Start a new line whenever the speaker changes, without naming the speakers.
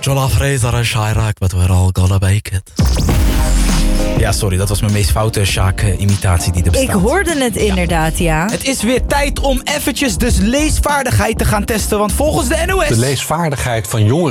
Jolla Fraser en Chirac, but we're all gonna make it. Ja, sorry, dat was mijn meest foute Sjaak-imitatie die er bestaat.
Ik hoorde het inderdaad, ja.
Het is weer tijd om eventjes de leesvaardigheid te gaan testen, want volgens de NOS...
De leesvaardigheid van jongeren